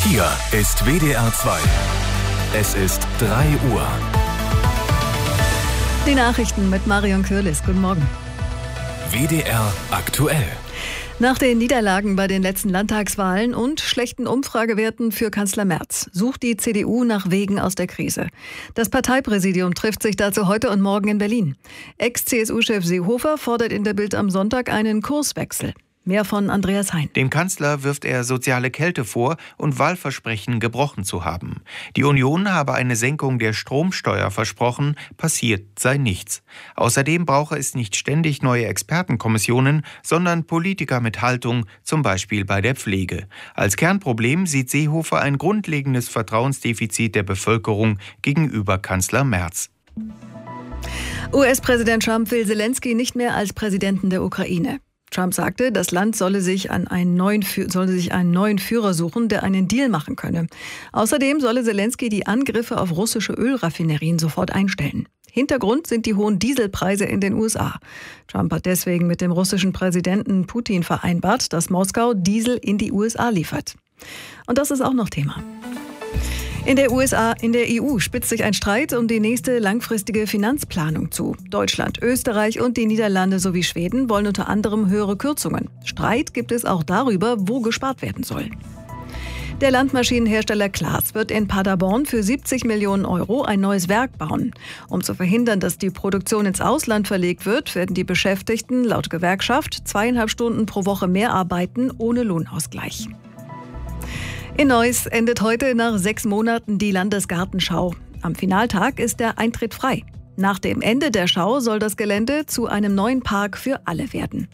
Hier ist WDR 2. Es ist 3 Uhr. Die Nachrichten mit Marion Kürlis. Guten Morgen. WDR aktuell. Nach den Niederlagen bei den letzten Landtagswahlen und schlechten Umfragewerten für Kanzler Merz sucht die CDU nach Wegen aus der Krise. Das Parteipräsidium trifft sich dazu heute und morgen in Berlin. Ex-CSU-Chef Seehofer fordert in der Bild am Sonntag einen Kurswechsel. Mehr von Andreas Hein. Dem Kanzler wirft er soziale Kälte vor und Wahlversprechen gebrochen zu haben. Die Union habe eine Senkung der Stromsteuer versprochen, passiert sei nichts. Außerdem brauche es nicht ständig neue Expertenkommissionen, sondern Politiker mit Haltung, zum Beispiel bei der Pflege. Als Kernproblem sieht Seehofer ein grundlegendes Vertrauensdefizit der Bevölkerung gegenüber Kanzler Merz. US-Präsident Trump will Zelensky nicht mehr als Präsidenten der Ukraine. Trump sagte, das Land solle sich einen neuen Führer suchen, der einen Deal machen könne. Außerdem solle Zelensky die Angriffe auf russische Ölraffinerien sofort einstellen. Hintergrund sind die hohen Dieselpreise in den USA. Trump hat deswegen mit dem russischen Präsidenten Putin vereinbart, dass Moskau Diesel in die USA liefert. Und das ist auch noch Thema. In der EU spitzt sich ein Streit um die nächste langfristige Finanzplanung zu. Deutschland, Österreich und die Niederlande sowie Schweden wollen unter anderem höhere Kürzungen. Streit gibt es auch darüber, wo gespart werden soll. Der Landmaschinenhersteller Claas wird in Paderborn für 70 Millionen Euro ein neues Werk bauen. Um zu verhindern, dass die Produktion ins Ausland verlegt wird, werden die Beschäftigten laut Gewerkschaft 2,5 Stunden pro Woche mehr arbeiten, ohne Lohnausgleich. In Neuss endet heute nach 6 Monaten die Landesgartenschau. Am Finaltag ist der Eintritt frei. Nach dem Ende der Schau soll das Gelände zu einem neuen Park für alle werden.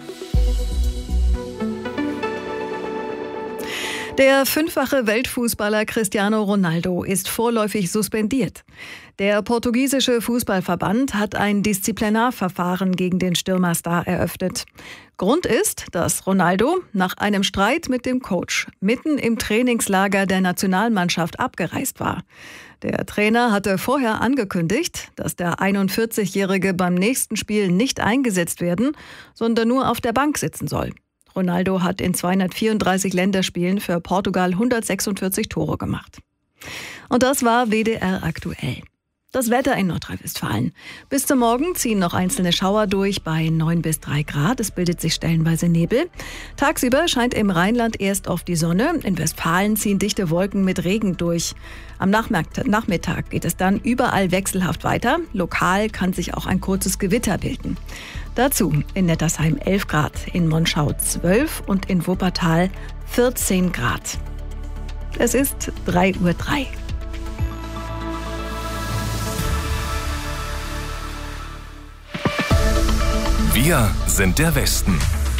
Der 5-fache Weltfußballer Cristiano Ronaldo ist vorläufig suspendiert. Der portugiesische Fußballverband hat ein Disziplinarverfahren gegen den Stürmerstar eröffnet. Grund ist, dass Ronaldo nach einem Streit mit dem Coach mitten im Trainingslager der Nationalmannschaft abgereist war. Der Trainer hatte vorher angekündigt, dass der 41-Jährige beim nächsten Spiel nicht eingesetzt werden, sondern nur auf der Bank sitzen soll. Ronaldo hat in 234 Länderspielen für Portugal 146 Tore gemacht. Und das war WDR aktuell. Das Wetter in Nordrhein-Westfalen. Bis zum Morgen ziehen noch einzelne Schauer durch bei 9 bis 3 Grad. Es bildet sich stellenweise Nebel. Tagsüber scheint im Rheinland erst oft die Sonne. In Westfalen ziehen dichte Wolken mit Regen durch. Am Nachmittag geht es dann überall wechselhaft weiter. Lokal kann sich auch ein kurzes Gewitter bilden. Dazu in Nettersheim 11 Grad, in Monschau 12 und in Wuppertal 14 Grad. Es ist 3:03 Uhr. Wir sind der Westen.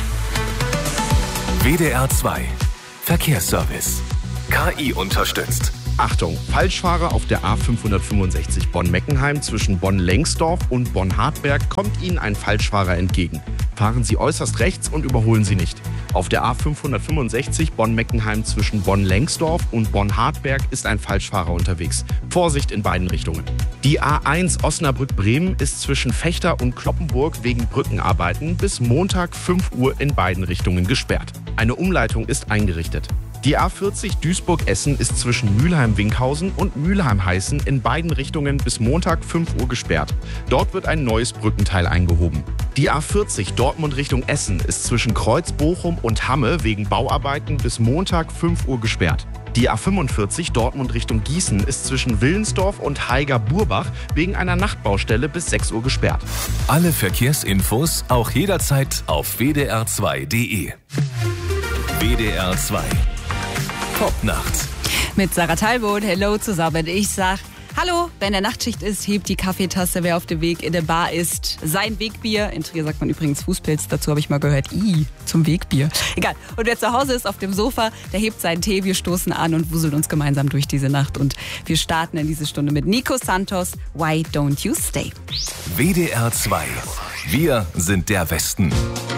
WDR 2 Verkehrsservice. KI unterstützt. Achtung, Falschfahrer auf der A565 Bonn-Meckenheim zwischen Bonn-Lengsdorf und Bonn-Hartberg kommt Ihnen ein Falschfahrer entgegen. Fahren Sie äußerst rechts und überholen Sie nicht. Auf der A565 Bonn-Meckenheim zwischen Bonn-Lengsdorf und Bonn-Hartberg ist ein Falschfahrer unterwegs. Vorsicht in beiden Richtungen. Die A1 Osnabrück-Bremen ist zwischen Vechta und Cloppenburg wegen Brückenarbeiten bis Montag 5 Uhr in beiden Richtungen gesperrt. Eine Umleitung ist eingerichtet. Die A40 Duisburg-Essen ist zwischen Mülheim-Winkhausen und Mülheim-Heißen in beiden Richtungen bis Montag 5 Uhr gesperrt. Dort wird ein neues Brückenteil eingehoben. Die A40 Dortmund Richtung Essen ist zwischen Kreuz-Bochum und Hamme wegen Bauarbeiten bis Montag 5 Uhr gesperrt. Die A45 Dortmund Richtung Gießen ist zwischen Willensdorf und Haiger-Burbach wegen einer Nachtbaustelle bis 6 Uhr gesperrt. Alle Verkehrsinfos auch jederzeit auf wdr2.de. WDR 2 Popnacht. Mit Sarah Talbot, hello zusammen. Ich sag hallo, wenn der Nachtschicht ist, hebt die Kaffeetasse, wer auf dem Weg in der Bar ist. Sein Wegbier, in Trier sagt man übrigens Fußpilz, dazu habe ich mal gehört, zum Wegbier. Egal. Und wer zu Hause ist auf dem Sofa, der hebt seinen Tee, wir stoßen an und wuseln uns gemeinsam durch diese Nacht. Und wir starten in diese Stunde mit Nico Santos, Why Don't You Stay? WDR 2, wir sind der Westen.